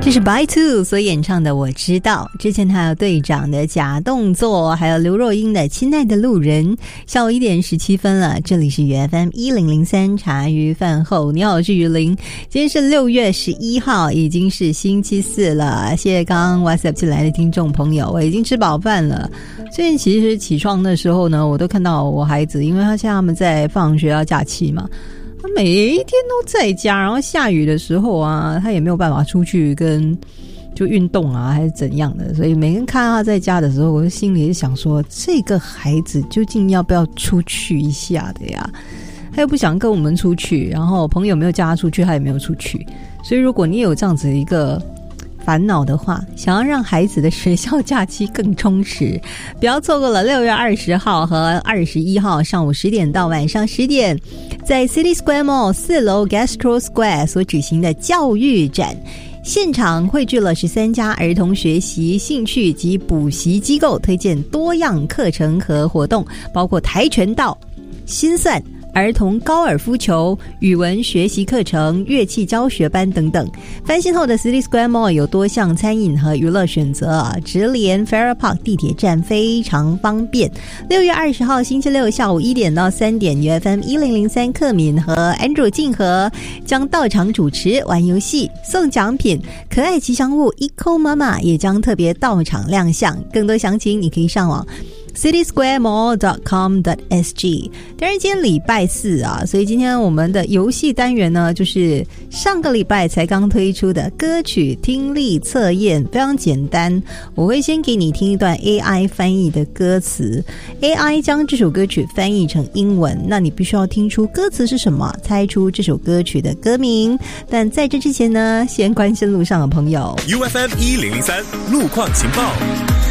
这是 By Two 所演唱的《我知道》，之前还有队长的假动作，还有刘若英的《亲爱的路人》。下午1点17分了，这里是原 FM 1003茶余饭后，你好，我是于林。今天是6月11号，已经是星期四了。谢谢刚刚 WhatsApp 进来的听众朋友，我已经吃饱饭了。最近其实起床的时候呢，我都看到我孩子，因为他现在他们在放学要假期嘛，他每一天都在家，然后下雨的时候啊，他也没有办法出去跟就运动啊还是怎样的，所以每天看到他在家的时候，我心里是想说，这个孩子究竟要不要出去一下的呀？他又不想跟我们出去，然后朋友没有叫他出去，他也没有出去。所以如果你有这样子一个烦恼的话，想要让孩子的学校假期更充实，不要错过了6月20号和21号上午10点到晚上10点，在 City Square Mall 4楼 Gastro Square 所举行的教育展。现场汇聚了13家儿童学习兴趣及补习机构，推荐多样课程和活动，包括跆拳道、心算、儿童高尔夫球、语文学习课程、乐器教学班等等。翻新后的 City Square Mall 有多项餐饮和娱乐选择，直连 Farrer Park 地铁站非常方便。6月20号星期六下午1点到3点，UFM 1003克敏和 Andrew 静和将到场主持玩游戏送奖品，可爱吉祥物 Eco 妈妈也将特别到场亮相。更多详情你可以上网citysquaremall.com.sg。 当然今天礼拜四啊，所以今天我们的游戏单元呢，就是上个礼拜才刚推出的歌曲听力测验，非常简单。我会先给你听一段 AI 翻译的歌词， AI 将这首歌曲翻译成英文，那你必须要听出歌词是什么，猜出这首歌曲的歌名。但在这之前呢，先关心路上的朋友。 UFM 1003路况情报。